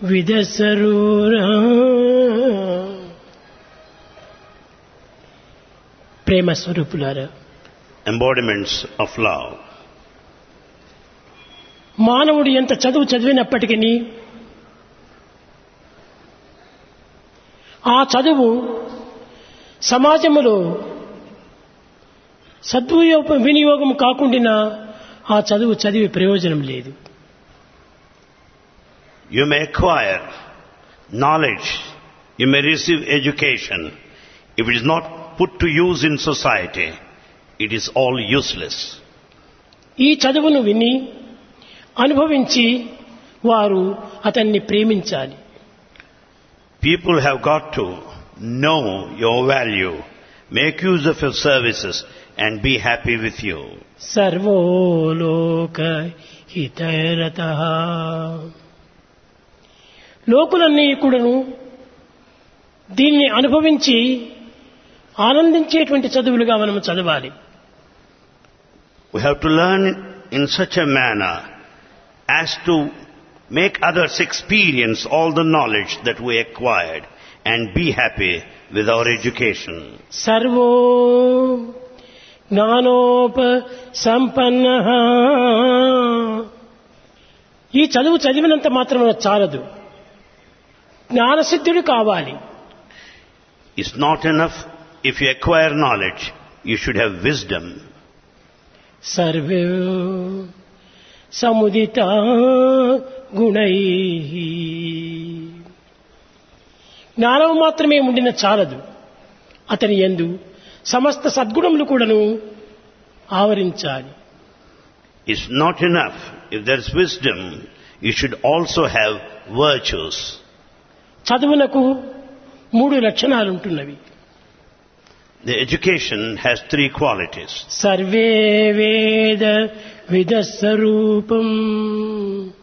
విదసరూరా. ప్రేమ స్వరూపులారా, embodiments of love. మానవుడు ఎంత చదువు చదివినప్పటికీ ఆ చదువు సమాజంలో వినియోగం కాకుండా ఆ చదువు చదివి ప్రయోజనం లేదు. You may acquire knowledge, you may receive education. If it is not put to use in society, it is all useless. ఈ చదువును విని అనుభవించి వారు అతన్ని ప్రేమించాలి. People have got to know your value, make use of your services and be happy with you. సర్వోలోక హితరతః. లోకులన్నీ కూడాను దీన్ని అనుభవించి ఆనందించేటువంటి చదువులుగా మనం చదవాలి. We have to learn in such a manner as to make others experience all the knowledge that we acquired and be happy with our education. Servo జ్ఞానోప సంపన్నః. ఈ చదువు చదివినంత మాత్రమే చాలదు, జ్ఞానసిద్ధుడు కావాలి. It's not enough if you acquire knowledge, you should have wisdom. Survey సముదిత గుణైః. జ్ఞానం మాత్రమే ఉండిన చాలదు, అతని యందు సమస్త సద్గుణములు కూడాను ఆవరించాలి. It's not enough if there is wisdom, you should also have virtues. చదువునకు 3 లక్షణాలు ఉంటున్నవి. The education has 3 qualities. Survey వేద విదస్వరూపం.